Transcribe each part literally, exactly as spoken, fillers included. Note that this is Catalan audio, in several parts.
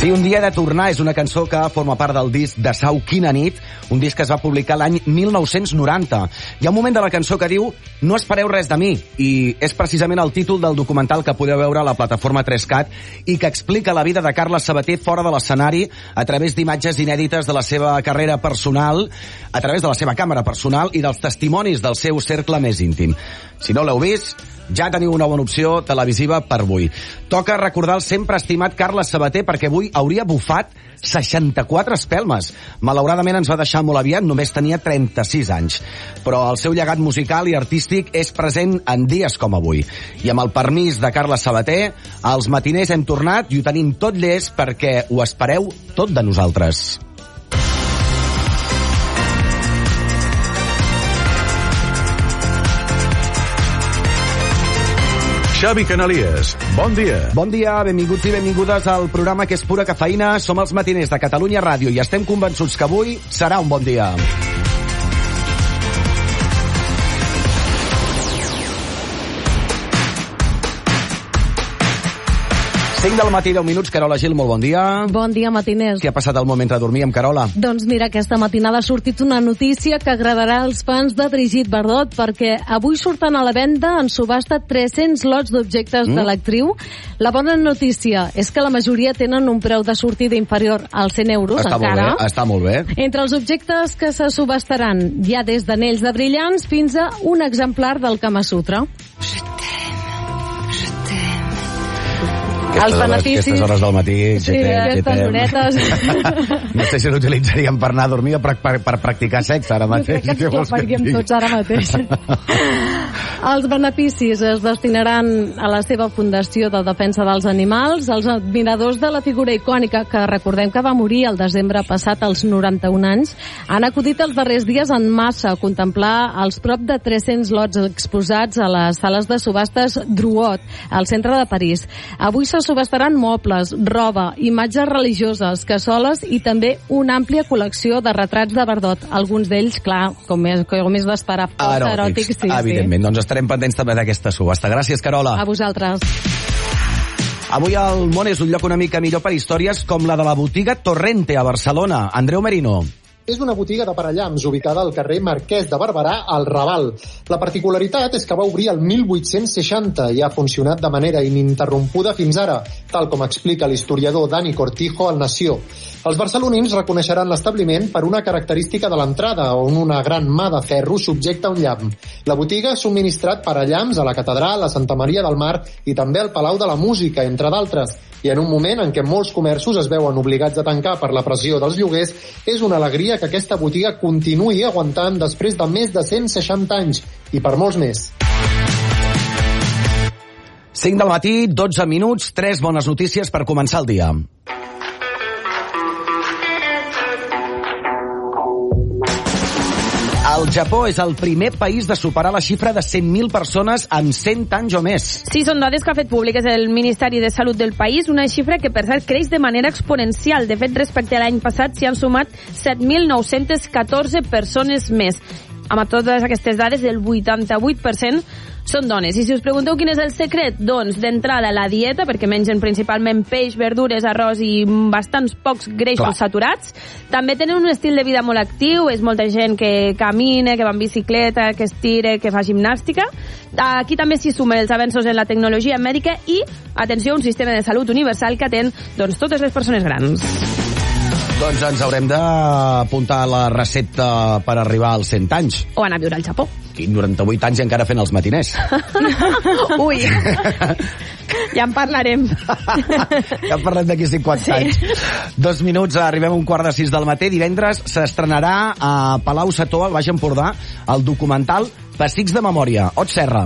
Sí, un dia de tornar és una cançó que forma part del disc de Sau Quina nit, un disc que es va publicar l'any mil nou-cents noranta. Hi ha un moment de la cançó que diu "No espereu res de mi", i és precisament el títol del documental que podeu veure a la plataforma tres cat i que explica la vida de Carles Sabater fora de l'escenari a través d'imatges inèdites de la seva carrera personal, a través de la seva càmera personal i dels testimonis del seu cercle més íntim. Si no l'heu vist, ja teniu una bona opció televisiva per avui. Toca recordar el sempre estimat Carles Sabater perquè avui hauria bufat seixanta-quatre espelmes. Malauradament ens va deixar molt aviat, només tenia trenta-sis anys. Però el seu llegat musical i artístic és present en dies com avui. I amb el permís de Carles Sabater, als matiners hem tornat i ho tenim tot llest perquè ho espereu tot de nosaltres. Xavi Canalies, bon dia. Bon dia, benvinguts i benvingudes al programa que és pura cafeïna. Som els matiners de Catalunya Ràdio i estem convençuts que avui serà un bon dia. cinc del matí, deu minuts. Carola Gil, molt bon dia. Bon dia, matiners. Què ha passat al moment de dormir amb Carola? Doncs mira, aquesta matinada ha sortit una notícia que agradarà als fans de Brigitte Bardot, perquè avui surten a la venda en subhasta tres-cents lots d'objectes mm. de l'actriu. La bona notícia és que la majoria tenen un preu de sortida inferior als cent euros, està encara. Molt bé, està molt bé. Entre els objectes que se subhastaran hi ha des d'anells de brillants fins a un exemplar del Kama Sutra. Aquestes els beneficis... Hores, aquestes hores del matí... Sí, aquestes horetes... No sé si l'utilitzaríem per anar a dormir o per, per, per practicar sexe ara mateix. Jo crec que ens faríem tots ara mateix. Els beneficis es destinaran a la seva Fundació de Defensa dels Animals. Els admiradors de la figura icònica, que recordem que va morir el desembre passat als noranta-un anys, han acudit els darrers dies en massa a contemplar els prop de tres-cents lots exposats a les sales de subhastes Drouot, al centre de París. Avui se subhastaran mobles, roba, imatges religioses, cassoles i també una àmplia col·lecció de retrats de Bardot. Alguns d'ells, clar, com és, com és d'esperar, força eròtics. Sí, evidentment, sí. Doncs estarem pendents també d'aquesta subhasta. Gràcies, Carola. A vosaltres. Avui el món és un lloc una mica millor per històries com la de la botiga Torrente a Barcelona. Andreu Merino. És una botiga de parellams ubicada al carrer Marquès de Barberà, al Raval. La particularitat és que va obrir el mil vuit-cents seixanta i ha funcionat de manera ininterrompuda fins ara, tal com explica l'historiador Dani Cortijo al Nació. Els barcelonins reconeixeran l'establiment per una característica de l'entrada, on una gran mà de ferro subjecta un llamp. La botiga ha subministrat parellams a la Catedral, a Santa Maria del Mar i també al Palau de la Música, entre d'altres. I en un moment en què molts comerços es veuen obligats a tancar per la pressió dels lloguers, és una alegria que aquesta botiga continuï aguantant després de més de cent seixanta anys, i per molts més. cinc del matí, dotze minuts, tres bones notícies per començar el dia. El Japó és el primer país de superar la xifra de cent mil persones en cent anys o més. Sí, són dades que ha fet públiques el Ministeri de Salut del país, una xifra que, per cert, creix de manera exponencial. De fet, respecte a l'any passat s'hi han sumat set mil nou-cents catorze persones més. Amb totes aquestes dades, el vuitanta-vuit per cent són dones. I si us pregunteu quin és el secret, doncs, d'entrada, la dieta, perquè mengen principalment peix, verdures, arròs i bastants pocs greixos Clar. saturats. També tenen un estil de vida molt actiu, és molta gent que camina, que va en bicicleta, que estira, que fa gimnàstica. Aquí també s'hi sumen els avenços en la tecnologia mèdica i, atenció, un sistema de salut universal que atén, doncs, totes les persones grans. Doncs ens haurem d'apuntar la recepta per arribar als cent anys. O anar a viure al Japó. I noranta-vuit anys i encara fent els matiners. Ui, ja en parlarem. Ja en parlem d'aquí cinquanta sí. anys. Dos minuts, arribem a un quart de sis del matí. Divendres s'estrenarà a Palau-Sató, al Baix Empordà, el documental Pessics de memòria. Ot Serra.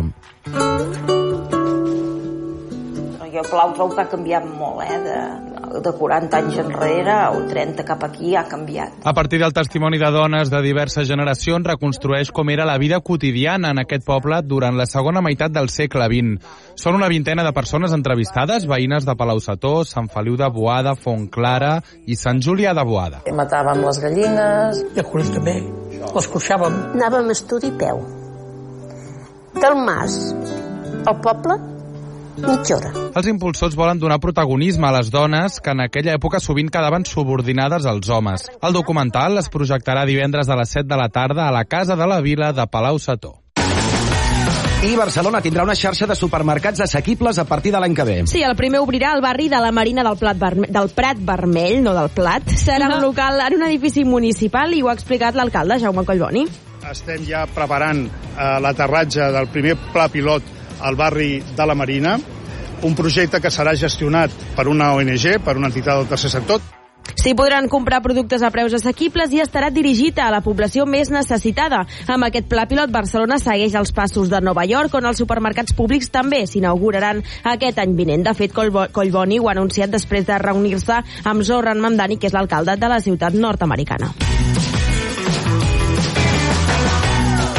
Jo Palau-Solità ha canviat molt, eh? De, de quaranta anys enrere o trenta cap aquí ha canviat. A partir del testimoni de dones de diverses generacions reconstrueix com era la vida quotidiana en aquest poble durant la segona meitat del segle vint. Són una vintena de persones entrevistades, veïnes de Palau-Sató, Sant Feliu de Boada, Fontclara i Sant Julià de Boada. Matàvem les gallines. I el conill també. Les coixàvem. Anàvem a estudi peu. Del mas al poble mitja hora. Els impulsors volen donar protagonisme a les dones que en aquella època sovint quedaven subordinades als homes. El documental es projectarà divendres a les set de la tarda a la Casa de la Vila de Palau-Sató. I Barcelona tindrà una xarxa de supermercats assequibles a partir de l'any que ve. Sí, el primer obrirà al barri de la Marina del, Plat Verme del Prat Vermell, no del Plat. Serà un local en un edifici municipal i ho ha explicat l'alcalde Jaume Collboni. Estem ja preparant eh, l'aterratge del primer pla pilot al barri de la Marina, un projecte que serà gestionat per una O N G, per una entitat del tercer sector. S'hi podran comprar productes a preus assequibles i estarà dirigit a la població més necessitada. Amb aquest pla pilot, Barcelona segueix els passos de Nova York, on els supermercats públics també s'inauguraran aquest any vinent. De fet, Collboni ho ha anunciat després de reunir-se amb Zoran Mamdani, que és l'alcalde de la ciutat nord-americana.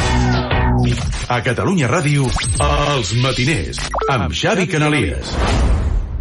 A Catalunya Ràdio, Els Matiners, amb Xavi Canalies.